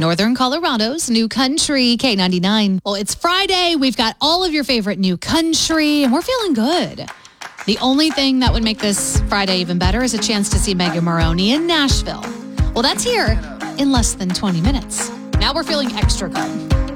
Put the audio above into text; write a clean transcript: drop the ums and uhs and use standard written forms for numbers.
Northern Colorado's New Country K99. Well, it's Friday. We've got all of your favorite new country, and we're feeling good. The only thing that would make this Friday even better is a chance to see Megan Moroney in Nashville. Well, that's here in less than 20 minutes. Now we're feeling extra good.